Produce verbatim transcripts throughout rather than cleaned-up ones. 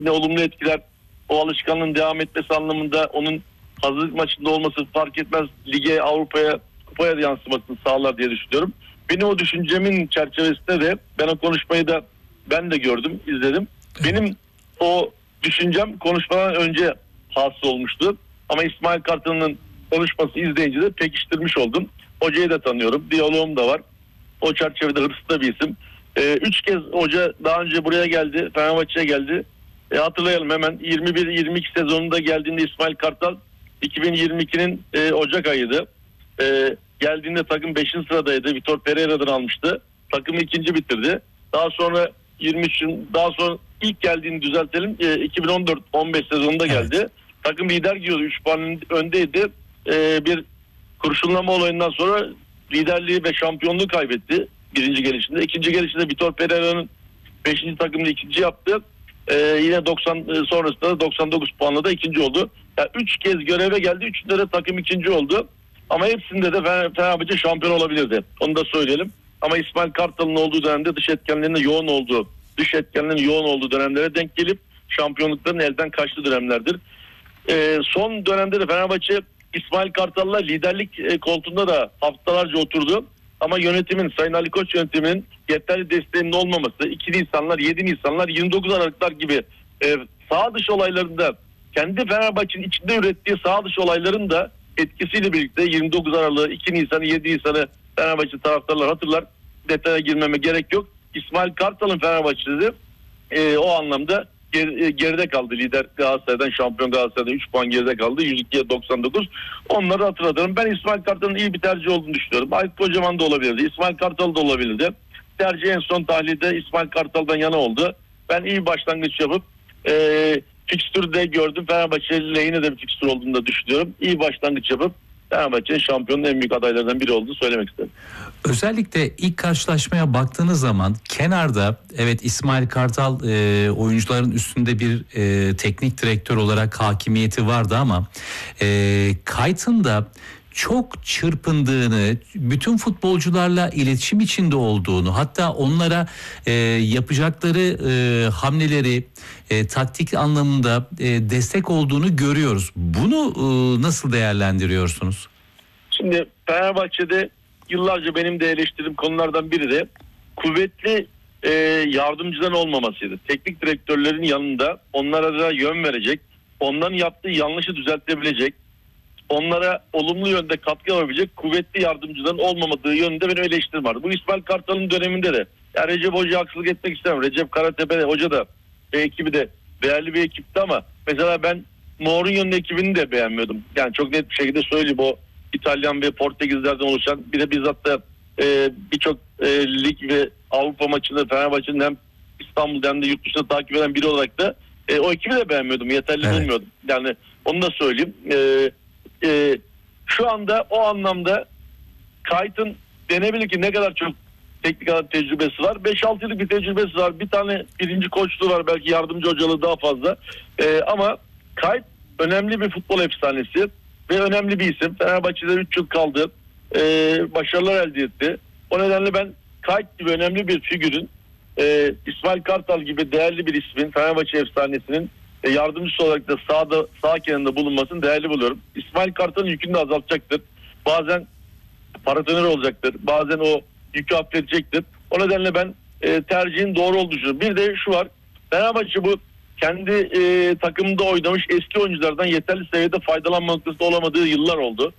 ne olumlu etkiler, o alışkanlığın devam etmesi anlamında onun hazırlık maçında olması fark etmez, lige, Avrupa'ya, kupaya da yansımasını sağlar diye düşünüyorum. Benim o düşüncemin çerçevesinde de ben o konuşmayı da ben de gördüm, izledim. Benim o düşüncem konuşmadan önce hasıl olmuştu. Ama İsmail Kartal'ın konuşması izleyince de pekiştirmiş oldum. Hocayı da tanıyorum, diyaloğum da var. O çerçevede hırslı da bir isim. Ee, üç kez hoca daha önce buraya geldi, Fenerbahçe'ye geldi. E, hatırlayalım hemen yirmi bir yirmi iki sezonunda geldiğinde İsmail Kartal iki bin yirmi ikinin e, Ocak ayıydı. E, geldiğinde takım beşinci sıradaydı. Vitor Pereira'dan almıştı. Takımı ikinci bitirdi. Daha sonra yirmi üçün daha sonra ilk geldiğini düzeltelim. E, iki bin on dört on beş sezonunda geldi. Evet. Takım lider gidiyordu. üç puan öndeydi. E, bir kurşunlama olayından sonra liderliği ve şampiyonluğu kaybetti. Birinci gelişinde. İkinci gelişinde Vitor Pereira'nın beşinci takımını ikinci yaptı. Ee, yine doksan sonrasında da doksan dokuz puanla da ikinci oldu. Yani üç kez göreve geldi. Üçünde de takım ikinci oldu. Ama hepsinde de Fenerbahçe şampiyon olabilirdi. Onu da söyleyelim. Ama İsmail Kartal'ın olduğu dönemde dış etkenlerin yoğun olduğu, dış etkenlerin yoğun olduğu dönemlere denk gelip şampiyonlukların elden kaçtığı dönemlerdir. Ee, son dönemde de Fenerbahçe İsmail Kartal'la liderlik e, koltuğunda da haftalarca oturdu. Ama yönetimin, Sayın Ali Koç yönetiminin yeterli desteğinin olmaması, iki Nisanlar, yedi Nisanlar, yirmi dokuz Aralıklar gibi e, sağ dışı olaylarında kendi Fenerbahçe'nin içinde ürettiği sağ dışı olayların da etkisiyle birlikte yirmi dokuz Aralık'ı, iki Nisan'ı, yedi Nisan'ı Fenerbahçe taraftarlar hatırlar. Detaya girmeme gerek yok. İsmail Kartal'ın Fenerbahçe'de e, o anlamda ger- geride kaldı. Lider Galatasaray'dan, şampiyon Galatasaray'dan üç puan geride kaldı. yüz ikiye doksan dokuz. Onları hatırladım. Ben İsmail Kartal'ın iyi bir tercih olduğunu düşünüyorum. Aykut Kocaman da olabilirdi. İsmail Kartal da olabilirdi. Tercih en son tahlilde İsmail Kartal'dan yana oldu. Ben iyi başlangıç yapıp e, fikstürü de gördüm. Fenerbahçe lehine de bir fikstür olduğunu da düşünüyorum. İyi başlangıç yapıp Fenerbahçe'nin şampiyonun en büyük adaylarından biri olduğunu söylemek istedim. Özellikle ilk karşılaşmaya baktığınız zaman kenarda evet İsmail Kartal e, oyuncuların üstünde bir e, teknik direktör olarak hakimiyeti vardı ama e, Kayt'ın da çok çırpındığını, bütün futbolcularla iletişim içinde olduğunu, hatta onlara e, yapacakları e, hamleleri e, taktik anlamında e, destek olduğunu görüyoruz. Bunu e, nasıl değerlendiriyorsunuz? Şimdi Fenerbahçe'de yıllarca benim de eleştirdiğim konulardan biri de kuvvetli e, yardımcıların olmamasıydı. Teknik direktörlerin yanında onlara da yön verecek, onların yaptığı yanlışı düzeltebilecek, onlara olumlu yönde katkı yapabilecek kuvvetli yardımcıların olmamadığı yönünde benim eleştirim vardı. Bu İsmail Kartal'ın döneminde de. Yani Recep Hoca'ya haksızlık etmek istemem. Recep Karatepe Hoca da ve ekibi de değerli bir ekipti ama mesela ben Mourinho'nun ekibini de beğenmiyordum. Yani çok net bir şekilde söyleyeyim, o İtalyan ve Portekizlerden oluşan, bir de bizzat da e, birçok e, lig ve Avrupa maçında Fenerbahçe'nin hem İstanbul'da hem de yurt dışında takip eden biri olarak da e, o ekibi de beğenmiyordum. Yeterli evet. bulmuyordum. Yani onu da söyleyeyim. E, e, şu anda o anlamda Kayt'ın denebilir ki ne kadar çok teknik alan tecrübesi var. beş altı yıllık bir tecrübesi var. Bir tane birinci koçluğu var. Belki yardımcı hocalığı daha fazla. E, ama Kayt önemli bir futbol efsanesi ve önemli bir isim. Fenerbahçe'de üç yıl kaldı. E, başarılar elde etti. O nedenle ben Kayt gibi önemli bir figürün, e, İsmail Kartal gibi değerli bir ismin, Fenerbahçe efsanesinin e, yardımcısı olarak da sağda, sağ kenarında bulunmasını değerli buluyorum. İsmail Kartal'ın yükünü de azaltacaktır. Bazen paratoner olacaktır. Bazen o yükü hafifletecektir. O nedenle ben e, tercihin doğru olduğunu düşünüyorum. Bir de şu var. Fenerbahçe bu kendi e, takımında oynamış eski oyunculardan yeterli seviyede faydalanma noktasında olamadığı yıllar oldu.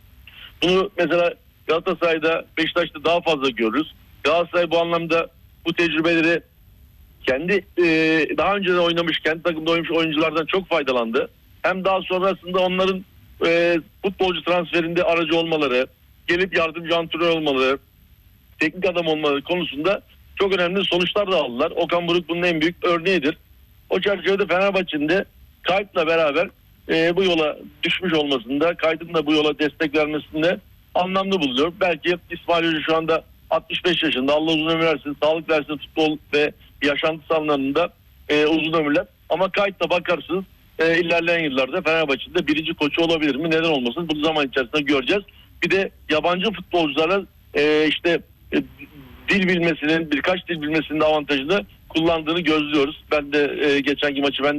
Bunu mesela Galatasaray'da, Beşiktaş'ta daha fazla görürüz. Galatasaray bu anlamda bu tecrübeleri kendi e, daha önce de oynamış, kendi takımda oynamış oyunculardan çok faydalandı. Hem daha sonrasında onların e, futbolcu transferinde aracı olmaları, gelip yardımcı antrenör olmaları, teknik adam olmaları konusunda çok önemli sonuçlar da aldılar. Okan Buruk bunun en büyük örneğidir. O çerçevede Fenerbahçe'nin de Kayt'la beraber e, bu yola düşmüş olmasında, Kayt'ın da bu yola destek vermesinde anlamlı buluyor. Belki İsmail Hoca şu anda altmış beş yaşında, Allah uzun ömür versin, sağlık versin, futbol ve yaşantısı anlamında e, uzun ömürler. Ama Kayt'la bakarsınız e, ilerleyen yıllarda Fenerbahçe'de birinci koçu olabilir mi? Neden olmasın? Bunu zaman içerisinde göreceğiz. Bir de yabancı futbolculara e, işte e, dil bilmesinin, birkaç dil bilmesinin de avantajını kullandığını gözlüyoruz. Ben de e, geçenki maçı ben